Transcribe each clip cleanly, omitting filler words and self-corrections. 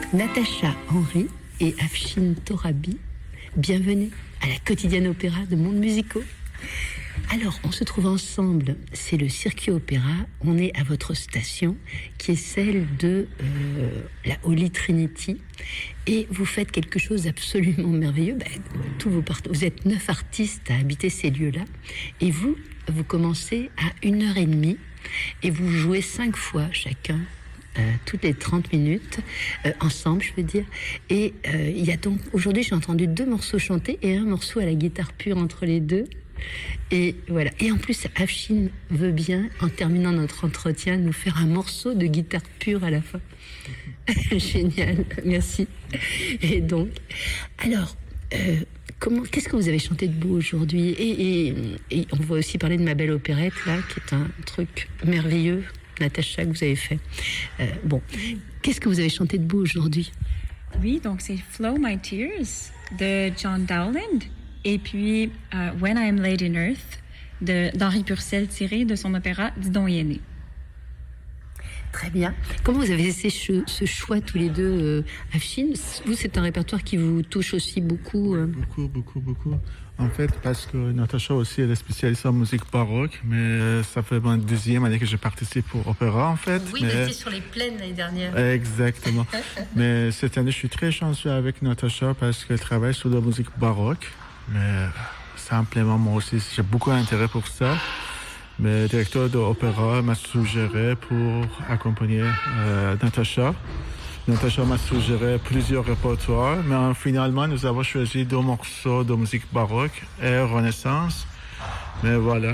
Natacha Henry et Afshin Torabi, bienvenue à la quotidienne opéra de Mondes Musicaux. Alors, on se trouve ensemble, c'est le Circuit Opéra, on est à votre station, qui est celle de la Holy Trinity, et vous faites quelque chose d'absolument merveilleux. Vous êtes 9 artistes à habiter ces lieux-là, et vous commencez à 1h30, et vous jouez 5 fois chacun, toutes les 30 minutes, ensemble, je veux dire. Et il y a donc, aujourd'hui, j'ai entendu 2 morceaux chantés et un morceau à la guitare pure entre les deux. Et voilà. Et en plus, Afshin veut bien, en terminant notre entretien, nous faire un morceau de guitare pure à la fin. Génial, merci. Et donc, alors, qu'est-ce que vous avez chanté de beau aujourd'hui ? Et on va aussi parler de Ma Belle Opérette, là, qui est un truc merveilleux, Natacha, que vous avez fait. Qu'est-ce que vous avez chanté de beau aujourd'hui ? Oui, donc c'est Flow My Tears de John Dowland. Et puis, When I Am Laid in Earth, d'Henri Purcell, tiré de son opéra Didon Yéné. Très bien. Comment vous avez fait ce choix tous les deux, Afshin ? Vous, c'est un répertoire qui vous touche aussi beaucoup Beaucoup. En fait, parce que Natacha aussi, elle est spécialiste en musique baroque, mais ça fait ma 2e année que je participe pour opéra, en fait. Oui, vous étiez sur les plaines l'année dernière. Exactement. Mais cette année, je suis très chanceux avec Natacha parce qu'elle travaille sur la musique baroque. Mais simplement, moi aussi, j'ai beaucoup d'intérêt pour ça. Mais le directeur de l'opéra m'a suggéré pour accompagner Natacha. Natacha m'a suggéré plusieurs répertoires, mais finalement, nous avons choisi 2 morceaux de musique baroque et Renaissance. Mais voilà.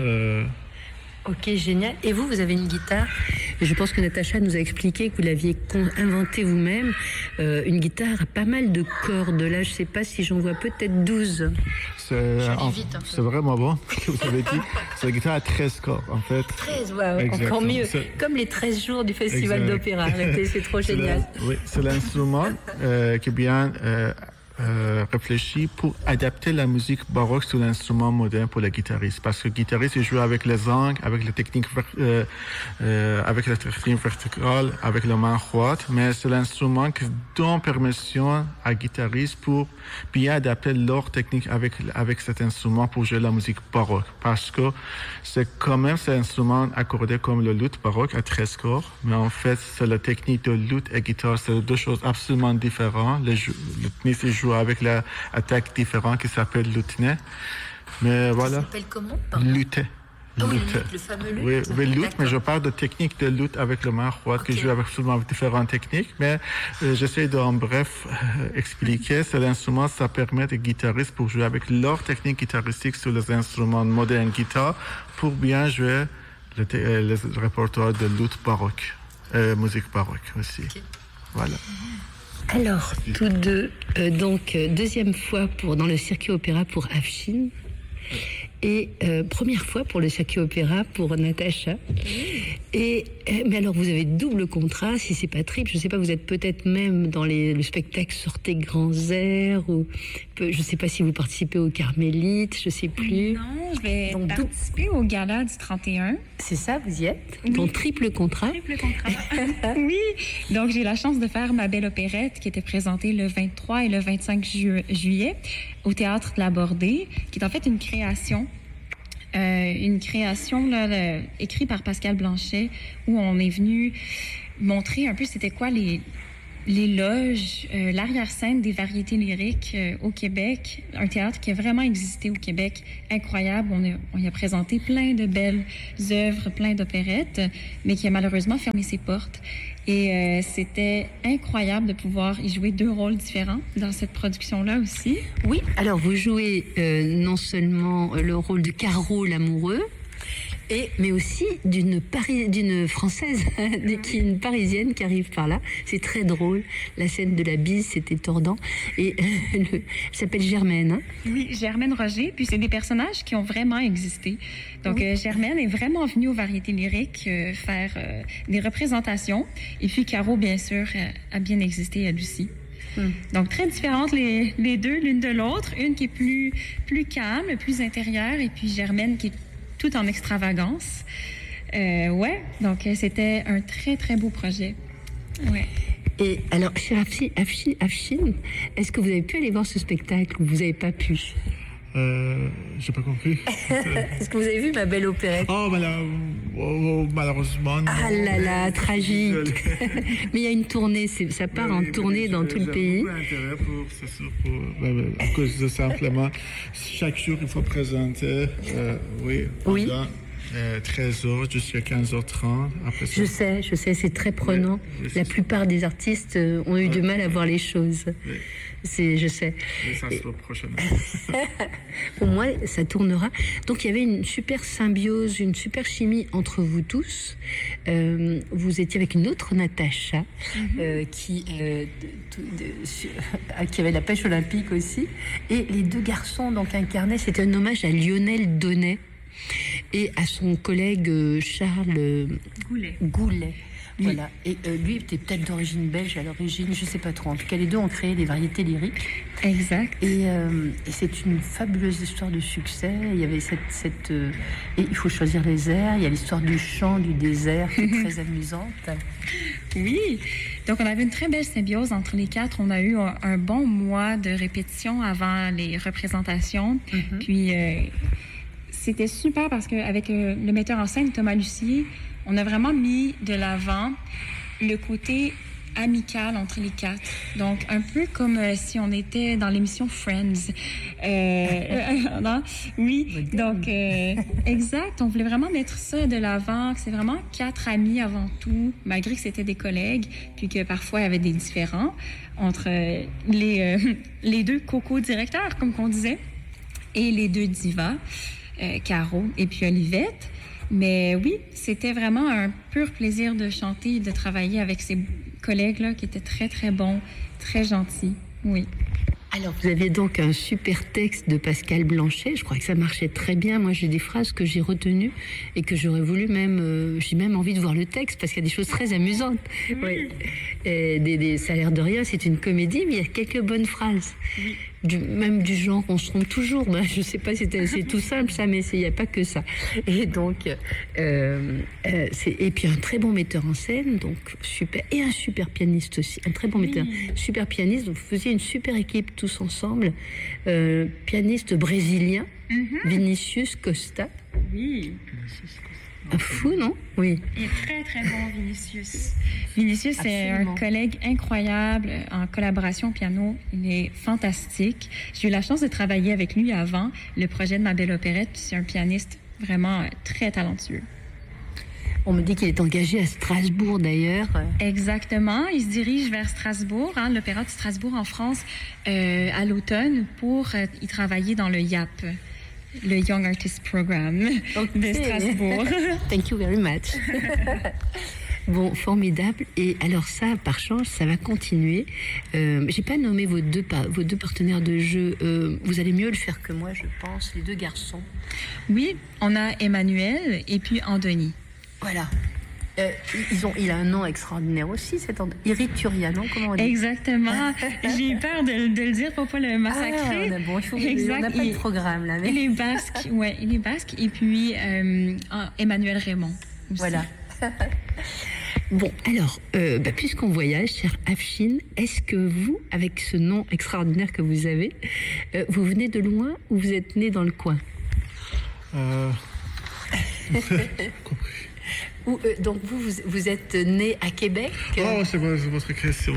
Ok, génial. Et vous avez une guitare. Je pense que Natacha nous a expliqué que vous l'aviez inventée vous-même. Une guitare à pas mal de cordes. Là, je ne sais pas si j'en vois peut-être 12. C'est vraiment bon ce que vous avez dit. C'est une guitare à 13 cordes, en fait. 13, wow, encore mieux. Comme les 13 jours du Festival d'Opéra. Arrêtez, c'est trop génial. Oui, c'est l'instrument qui est bien réfléchi pour adapter la musique baroque sur l'instrument moderne pour les guitaristes. Parce que le guitariste, il joue avec les angles, avec la technique verticale, avec la main droite, mais c'est l'instrument qui donne permission à guitaristes pour bien adapter leur technique avec cet instrument pour jouer la musique baroque. Parce que c'est quand même cet instrument accordé comme le luth baroque à 13 cordes, mais en fait, c'est la technique de luth et guitare, c'est 2 choses absolument différentes. Le luthiste joue avec l'attaque différente qui s'appelle luthier. Mais voilà. Ça s'appelle comment ? Luthier. Ah oui, le fameux luth. Oui, luth, mais je parle de technique de luth avec le main droite, qui joue avec absolument différentes techniques. Mais j'essaie de, en bref, expliquer. C'est l'instrument, ça permet aux guitaristes pour jouer avec leur technique guitaristique sur les instruments modernes guitare pour bien jouer le répertoire de luth baroque, musique baroque aussi. Okay. Voilà. Alors, tous deux, donc, 2e fois dans le Circuit Opéra pour Afshin. Et première fois pour le Circuit Opéra pour Natacha. Mais alors, vous avez double contrat, si c'est pas triple. Je sais pas, vous êtes peut-être même dans le spectacle Sortez grands airs, ou je sais pas si vous participez au Carmélite, je sais plus. Non, je vais participer au gala du 31. C'est ça, vous y êtes ? Oui. Donc triple contrat. Triple contrat. Oui. Donc j'ai la chance de faire Ma Belle Opérette qui était présentée le 23 et le 25 juillet au Théâtre de la Bordée, qui est en fait une création écrite par Pascal Blanchet, où on est venu montrer un peu c'était quoi les loges, l'arrière-scène des variétés lyriques au Québec. Un théâtre qui a vraiment existé au Québec, incroyable. On y a présenté plein de belles œuvres, plein d'opérettes, mais qui a malheureusement fermé ses portes. Et c'était incroyable de pouvoir y jouer 2 rôles différents dans cette production-là aussi. Oui, alors vous jouez non seulement le rôle de Caro l'amoureux, mais aussi d'une Française, une Parisienne qui arrive par là. C'est très drôle. La scène de la bise, c'était tordant. Et elle s'appelle Germaine. Hein? Oui, Germaine Roger. Puis c'est des personnages qui ont vraiment existé. Donc Germaine est vraiment venue aux variétés lyriques faire des représentations. Et puis Caro, bien sûr, a bien existé elle aussi. Donc, très différentes les deux, l'une de l'autre. Une qui est plus calme, plus intérieure, et puis Germaine qui est tout en extravagance. Donc c'était un très, très beau projet. Ouais. Et alors, cher Afshin, est-ce que vous avez pu aller voir ce spectacle ou vous n'avez pas pu? J'ai pas compris. Est-ce que vous avez vu ma belle opérette? Malheureusement. Non. Ah là là, tragique. Mais il y a une tournée, ça part en tournée dans tout le pays. C'est sûr, à cause de simplement, chaque jour il faut présenter, pendant 13h jusqu'à 15h30. Après ça. Je sais, c'est très prenant. La plupart des artistes ont eu du mal à voir les choses. Je sais. Et ça se voit prochainement. Pour moi, ça tournera. Donc, il y avait une super symbiose, une super chimie entre vous tous. Vous étiez avec une autre Natacha, qui avait la pêche olympique aussi. Et les deux garçons donc incarnaient, c'était un hommage à Lionel Donnet et à son collègue Charles Goulet. Voilà. Et lui était peut-être d'origine belge à l'origine, je ne sais pas trop. En tout cas, les deux ont créé des variétés lyriques. Exact. Et c'est une fabuleuse histoire de succès. Il y avait et il faut choisir les airs. Il y a l'histoire du chant, du désert, qui est très amusante. Oui. Donc, on avait une très belle symbiose entre les quatre. On a eu un bon mois de répétition avant les représentations. Puis, c'était super parce qu'avec le metteur en scène, Thomas Lucier, on a vraiment mis de l'avant le côté amical entre les quatre. Donc, un peu comme si on était dans l'émission Friends. Non? Oui, donc, exact. On voulait vraiment mettre ça de l'avant, que c'est vraiment quatre amis avant tout, malgré que c'était des collègues, puis que parfois il y avait des différends entre les deux co-directeurs, comme on disait, et les deux divas, Caro et puis Olivette. Mais oui, c'était vraiment un pur plaisir de chanter et de travailler avec ces collègues-là qui étaient très, très bons, très gentils. Oui. Alors, vous avez donc un super texte de Pascal Blanchet. Je crois que ça marchait très bien. Moi, j'ai des phrases que j'ai retenues et que j'aurais voulu j'ai même envie de voir le texte parce qu'il y a des choses très amusantes. Oui. Ça a l'air de rien, c'est une comédie, mais il y a quelques bonnes phrases. Oui. Même du genre, on se trompe toujours. Ben, je ne sais pas si c'est tout simple, ça, mais il n'y a pas que ça. Et donc, et puis un très bon metteur en scène, donc super, et un super pianiste aussi, un très bon metteur, super pianiste. Donc, vous faisiez une super équipe tous ensemble, pianiste brésilien, Vinicius Costa. Oui. Un fou, non? Oui. Il est très, très bon, Vinicius. Vinicius, c'est un collègue incroyable en collaboration au piano. Il est fantastique. J'ai eu la chance de travailler avec lui avant le projet de Ma Belle Opérette. C'est un pianiste vraiment très talentueux. On me dit qu'il est engagé à Strasbourg, d'ailleurs. Exactement. Il se dirige vers Strasbourg, l'Opéra de Strasbourg en France, à l'automne, pour y travailler dans le YAP. Le Young Artist Program de Strasbourg. Thank you very much. Bon, formidable. Et alors ça, par chance, ça va continuer. J'ai pas nommé vos deux partenaires de jeu. Vous allez mieux le faire que moi, je pense. Les deux garçons. Oui, on a Emmanuel et puis Andoni. Voilà. Il a un nom extraordinaire aussi, cet Éric Turian, comment on dit? Exactement. J'ai eu peur de le dire pour pas le massacrer. On n'a pas de programme là. Mais... Il est basque, et puis Emmanuel Raymond aussi. Voilà. Bon, alors, puisqu'on voyage, cher Afshin, est-ce que vous, avec ce nom extraordinaire que vous avez, vous venez de loin ou vous êtes né dans le coin? Donc vous êtes né à Québec? Oh, c'est votre question.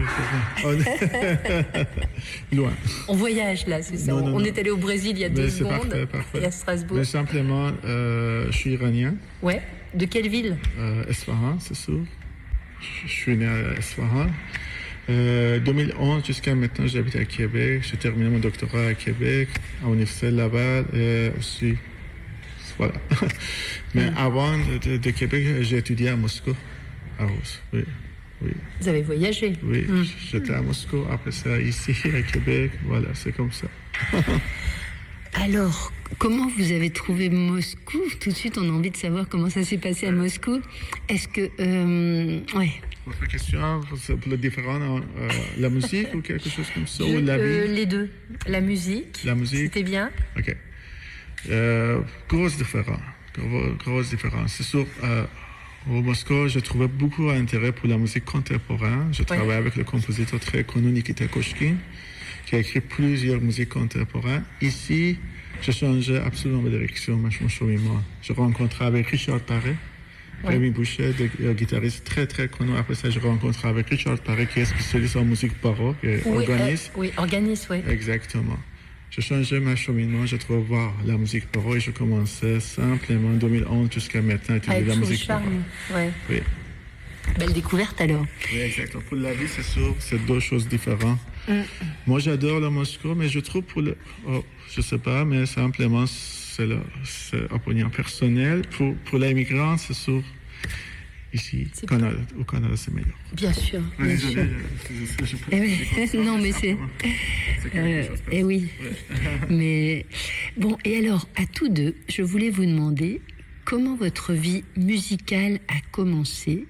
Loin. On voyage là, c'est ça? On est allé au Brésil il y a 2 secondes. Parfait. Et à Strasbourg. Mais simplement, je suis iranien. Ouais. De quelle ville? Esfahan, c'est sûr. Je suis né à Esfahan. 2011 jusqu'à maintenant, j'habite à Québec. J'ai terminé mon doctorat à Québec, à l'Université Laval et aussi. Voilà. Mais avant de Québec, j'ai étudié à Moscou, à Russe. Oui. Vous avez voyagé? Oui, j'étais à Moscou, après ça, ici, à Québec. Voilà, c'est comme ça. Alors, comment vous avez trouvé Moscou? Tout de suite, on a envie de savoir comment ça s'est passé à Moscou. Est-ce que... Votre question, c'est le différent, la musique ou quelque chose comme ça, ou la vie? Les deux. La musique. C'était bien? OK. Grosse différence. C'est sûr, Au Moscou, je trouvais beaucoup d'intérêt pour la musique contemporaine. Je travaille avec le compositeur très connu Nikita Koshkin, qui a écrit plusieurs musiques contemporaines. Ici, je changeais absolument de direction, mon cheminement. Je rencontrais avec Richard Paré, Rémi Boucher, des guitaristes très très connus. Après ça, je rencontre avec Richard Paré, qui est spécialiste en musique baroque et organiste. Organiste, oui. Exactement. Je changeais mon cheminement, je trouvais voir la musique baroque et je commençais simplement en 2011 jusqu'à maintenant à étudier la musique baroque. Oui. Belle découverte alors. Oui, exactement. Pour la vie, c'est sûr, c'est deux choses différentes. Moi, j'adore le Moscou, mais je trouve pour le... je sais pas, mais simplement, c'est opinion personnelle. Pour les migrants, c'est sûr, ici, au Canada, c'est meilleur. Bien sûr. Bien sûr. Non, mais c'est... oui. Mais bon, et alors, à tous deux, je voulais vous demander comment votre vie musicale a commencé.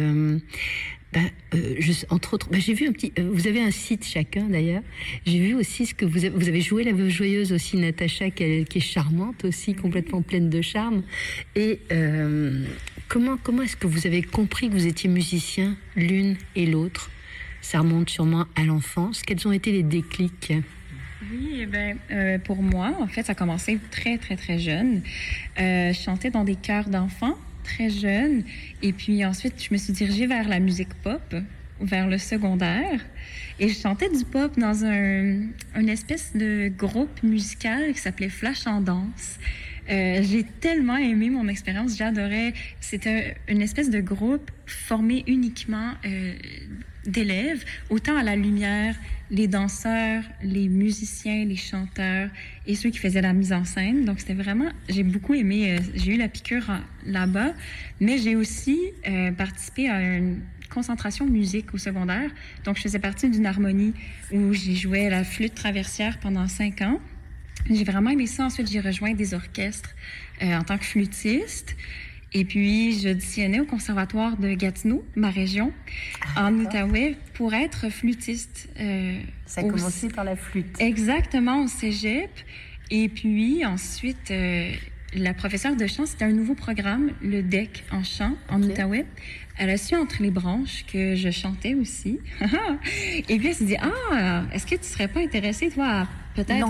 Entre autres, j'ai vu un petit... vous avez un site chacun, d'ailleurs. J'ai vu aussi ce que vous avez joué la Veuve Joyeuse aussi, Natacha, qui est charmante aussi, complètement pleine de charme. Et comment est-ce que vous avez compris que vous étiez musicien, l'une et l'autre? Ça remonte sûrement à l'enfance. Quels ont été les déclics? Oui, pour moi, en fait, ça a commencé très, très, très jeune. Je chantais dans des chœurs d'enfants, très jeune. Et puis ensuite, je me suis dirigée vers la musique pop, vers le secondaire. Et je chantais du pop dans une espèce de groupe musical qui s'appelait Flash en danse. J'ai tellement aimé mon expérience, j'adorais. C'était une espèce de groupe formé uniquement d'élèves, autant à la lumière, les danseurs, les musiciens, les chanteurs et ceux qui faisaient la mise en scène. Donc, c'était vraiment... J'ai beaucoup aimé... j'ai eu la piqûre là-bas, mais j'ai aussi participé à une concentration musique au secondaire. Donc, je faisais partie d'une harmonie où j'y jouais la flûte traversière pendant 5 ans. J'ai vraiment aimé ça. Ensuite, j'ai rejoint des orchestres en tant que flûtiste. Et puis, j'auditionnais au Conservatoire de Gatineau, ma région, en Outaouais, pour être flûtiste. Ça a commencé par la flûte. Exactement, au cégep. Et puis, ensuite, la professeure de chant, c'était un nouveau programme, le DEC en chant, en Outaouais. Elle a su entre les branches que je chantais aussi. Et puis, elle s'est dit, est-ce que tu serais pas intéressée, toi, à peut-être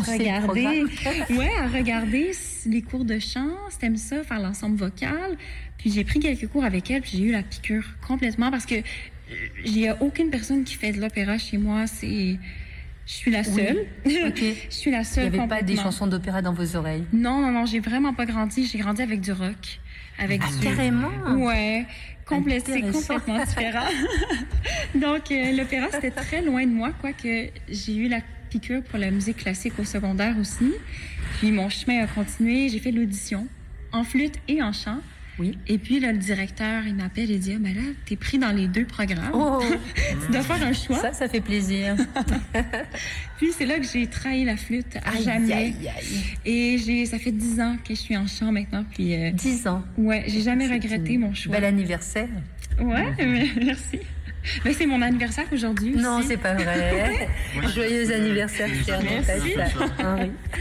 regarder les cours de chant, si t'aimes ça, faire l'ensemble vocal. Puis j'ai pris quelques cours avec elle, puis j'ai eu la piqûre complètement parce que il n'y a aucune personne qui fait de l'opéra chez moi. Je suis la seule. Oui. Okay. Je suis la seule. Il n'y avait pas des chansons d'opéra dans vos oreilles? Non, j'ai vraiment pas grandi. J'ai grandi avec du rock. Carrément? Ouais. C'est complètement différent. Donc, l'opéra, c'était très loin de moi, quoique j'ai eu la piqûre pour la musique classique au secondaire aussi. Puis mon chemin a continué. J'ai fait l'audition en flûte et en chant. Oui. Et puis là, le directeur, il m'appelle et dit, là, t'es pris dans les 2 programmes. Tu dois faire un choix. Ça fait plaisir. Puis c'est là que j'ai trahi la flûte à jamais. Et ça fait 10 ans que je suis en chant maintenant. Puis 10 ans. Ouais, j'ai jamais regretté mon choix. Bel anniversaire. Ouais, merci. Mais c'est mon anniversaire aujourd'hui aussi. Non, c'est pas vrai. Joyeux anniversaire, chère Natacha.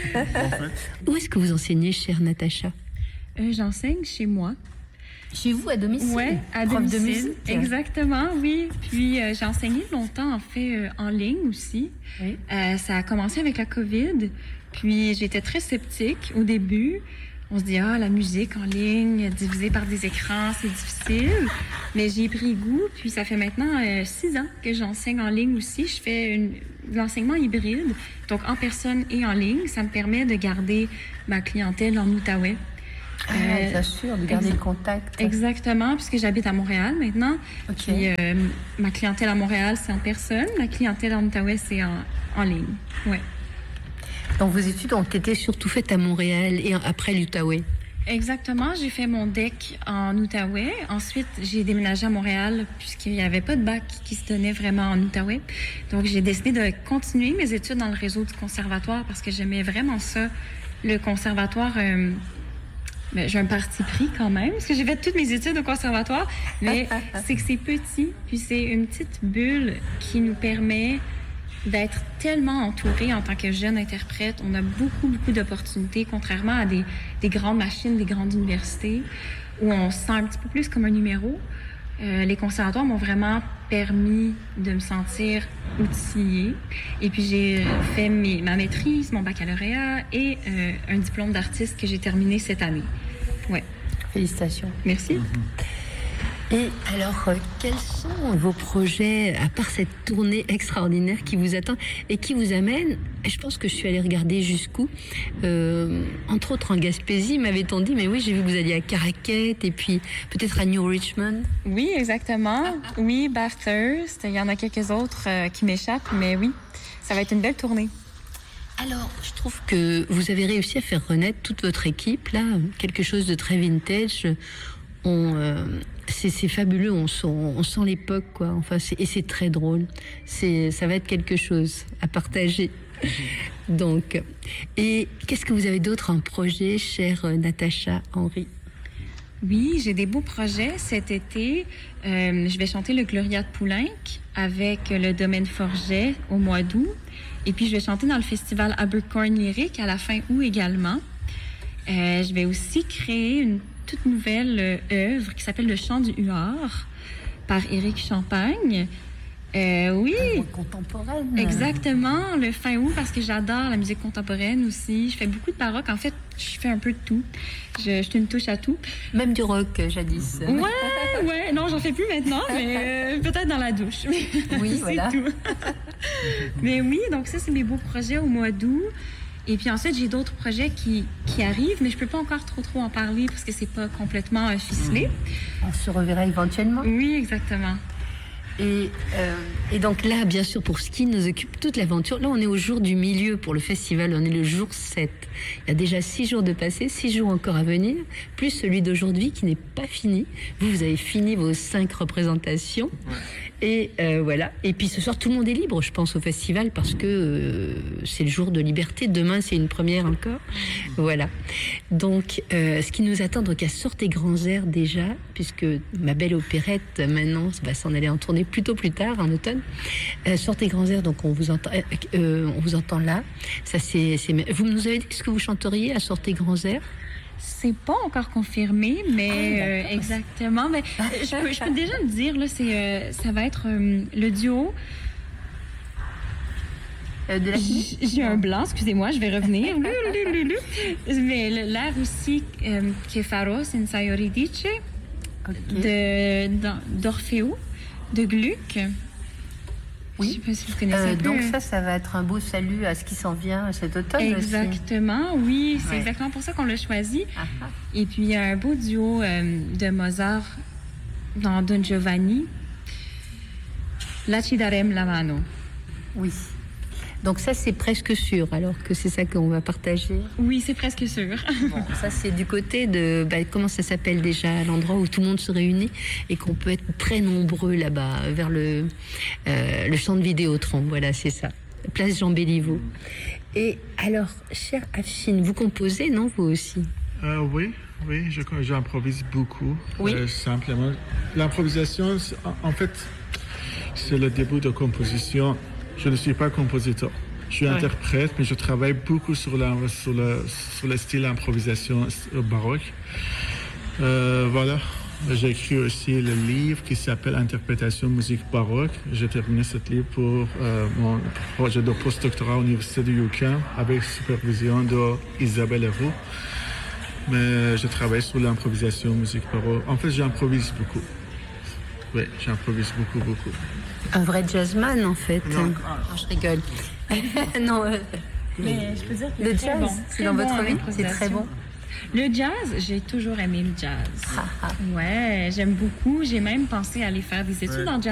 Où est-ce que vous enseignez, chère Natacha? J'enseigne chez moi. Chez vous, à domicile? Oui, à domicile. De musique. Exactement, oui. Puis j'ai enseigné longtemps, en fait, en ligne aussi. Oui. Ça a commencé avec la COVID. Puis j'étais très sceptique au début. On se dit, la musique en ligne, divisée par des écrans, c'est difficile. Mais j'ai pris goût, puis ça fait maintenant 6 ans que j'enseigne en ligne aussi. Je fais l'enseignement hybride, donc en personne et en ligne. Ça me permet de garder ma clientèle en Outaouais. Bien sûr, de garder le contact. Exactement, puisque j'habite à Montréal maintenant. Okay. Puis ma clientèle à Montréal, c'est en personne. La clientèle en Outaouais, c'est en ligne. Ouais. Donc vos études ont été surtout faites à Montréal et après l'Outaouais? Exactement. J'ai fait mon DEC en Outaouais. Ensuite, j'ai déménagé à Montréal puisqu'il n'y avait pas de bac qui se donnait vraiment en Outaouais. Donc, j'ai décidé de continuer mes études dans le réseau du conservatoire parce que j'aimais vraiment ça. Le conservatoire... j'ai un parti pris quand même, parce que j'ai fait toutes mes études au conservatoire, mais c'est que c'est petit, puis c'est une petite bulle qui nous permet d'être tellement entouré en tant que jeune interprète. On a beaucoup, beaucoup d'opportunités, contrairement à des grandes machines, des grandes universités, où on se sent un petit peu plus comme un numéro. Les conservatoires m'ont vraiment permis de me sentir outillée. Et puis, j'ai fait ma maîtrise, mon baccalauréat et un diplôme d'artiste que j'ai terminé cette année. Ouais. Félicitations. Merci. Et alors, quels sont vos projets, à part cette tournée extraordinaire qui vous attend et qui vous amène, je pense que je suis allée regarder jusqu'où, entre autres en Gaspésie, m'avait-on dit, mais oui, j'ai vu que vous alliez à Caraquet et puis peut-être à New Richmond. Oui, exactement. Oui, Bathurst, il y en a quelques autres qui m'échappent, mais oui, ça va être une belle tournée. Alors, je trouve que vous avez réussi à faire renaître toute votre équipe, là, quelque chose de très vintage. C'est fabuleux, on sent l'époque, quoi. Enfin, et c'est très drôle. Ça va être quelque chose à partager. Donc, et qu'est-ce que vous avez d'autre en projet, chère Natacha Henry? Oui, j'ai des beaux projets. Cet été, je vais chanter le Gloria de Poulenc avec le Domaine Forget au mois d'août. Et puis, je vais chanter dans le festival Abercorn Lyrique à la fin août également. Je vais aussi créer une toute nouvelle œuvre qui s'appelle Le Chant du Huard par Éric Champagne. Oui. Contemporaine. Exactement, le fin août, parce que j'adore la musique contemporaine aussi. Je fais beaucoup de baroque. En fait, je fais un peu de tout. Je suis une touche à tout. Même du rock, jadis. Ouais. Non, j'en fais plus maintenant, mais peut-être dans la douche. Oui, voilà. Tout. Mais oui, donc ça, c'est mes beaux projets au mois d'août. Et puis ensuite, j'ai d'autres projets qui arrivent, mais je peux pas encore trop en parler parce que c'est pas complètement ficelé. On se reverra éventuellement. Oui, exactement. Et donc là, bien sûr, pour ce qui nous occupe toute l'aventure, là, on est au jour du milieu pour le festival, on est le jour 7. Il y a déjà 6 jours de passé, 6 jours encore à venir, plus celui d'aujourd'hui qui n'est pas fini. Vous avez fini vos 5 représentations. Ouais. Et voilà. Et puis ce soir, tout le monde est libre, je pense, au festival, parce que c'est le jour de liberté. Demain, c'est une première encore. Voilà. Donc, ce qui nous attend, donc à Sortez Grands Airs déjà, puisque ma belle opérette, maintenant, va s'en aller en tournée plutôt plus tard, en automne. Sortez Grands Airs, donc on vous entend là. Ça, vous nous avez dit ce que vous chanteriez à Sortez Grands Airs? C'est pas encore confirmé, mais exactement. Mais je peux déjà le dire, là, ça va être le duo. J'ai un blanc, excusez-moi, je vais revenir. Mais l'air aussi qui est Pharos Ensaio Ridice, d'Orfeo, de Gluck. Oui. Je ne sais pas si vous connaissez un peu. Donc ça va être un beau salut à ce qui s'en vient cet automne. Exactement, aussi. Oui. C'est exactement pour ça qu'on l'a choisi. Aha. Et puis, il y a un beau duo de Mozart dans Don Giovanni. La ci darem la mano. Oui. Donc ça, c'est presque sûr, alors que c'est ça qu'on va partager. Oui, c'est presque sûr. Bon, ça, c'est du côté de... comment ça s'appelle déjà, l'endroit où tout le monde se réunit et qu'on peut être très nombreux là-bas, vers le champ de Vidéotron. Voilà, c'est ça. Place Jean Béliveau. Et alors, cher Afshin, vous composez, non, vous aussi? Oui, j'improvise beaucoup. Oui. Simplement. L'improvisation, en fait, c'est le début de composition. Je ne suis pas compositeur. Je suis interprète, mais je travaille beaucoup sur le style d'improvisation baroque. Voilà. J'ai écrit aussi le livre qui s'appelle Interprétation musique baroque. J'ai terminé ce livre pour mon projet de postdoctorat à l'Université du Yukon avec supervision d'Isabelle Héroux. Mais je travaille sur l'improvisation musique baroque. En fait, j'improvise beaucoup. Oui, j'improvise beaucoup. Un vrai jazzman, en fait. Non, je rigole. Non, mais je peux dire que le jazz, bon, c'est dans votre vie, c'est très bon. Le jazz, j'ai toujours aimé le jazz. Ouais, j'aime beaucoup. J'ai même pensé à aller faire des études en jazz.